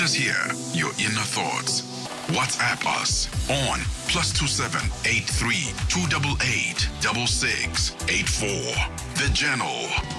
us hear your inner thoughts. WhatsApp us on +27 83 288 6684. The Journal